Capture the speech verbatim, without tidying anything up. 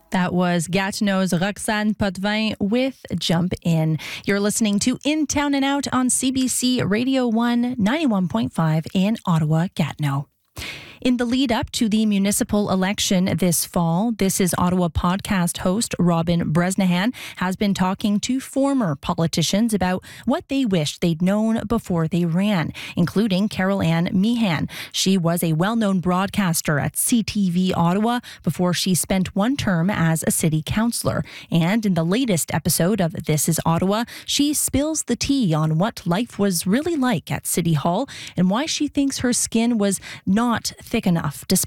That was Gatineau's Roxane Potvin with Jump In. You're listening to In Town and Out on C B C Radio one ninety-one point five in Ottawa, Gatineau. In the lead up to the municipal election this fall, This is Ottawa podcast host Robin Bresnahan has been talking to former politicians about what they wished they'd known before they ran, including Carol Ann Meehan. She was a well-known broadcaster at C T V Ottawa before she spent one term as a city councillor. And in the latest episode of This is Ottawa, she spills the tea on what life was really like at City Hall and why she thinks her skin was not thick enough despite